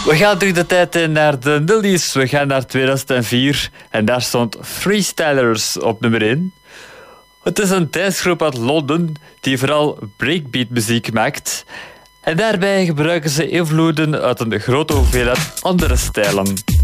We gaan terug de tijd in naar de nullies. We gaan naar 2004 en daar stond Freestylers op nummer 1. Het is een dancegroep uit Londen die vooral breakbeat muziek maakt. En daarbij gebruiken ze invloeden uit een grote hoeveelheid andere stijlen.